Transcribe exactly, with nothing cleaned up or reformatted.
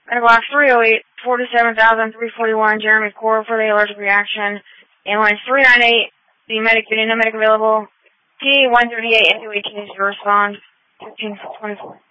Medical box three oh eight, forty-seven thousand three hundred forty-one, Jeremy Core for the allergic reaction. Ambulance three nine eight, the medic, no medic available. T one thirty-eight, N two eighteen to respond. fifteen twenty-four.